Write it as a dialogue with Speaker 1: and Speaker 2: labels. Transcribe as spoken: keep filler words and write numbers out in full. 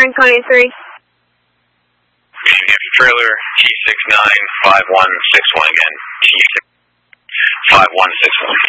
Speaker 1: Franconia three.
Speaker 2: Trailer T six nine five one six one again. T six five one six one.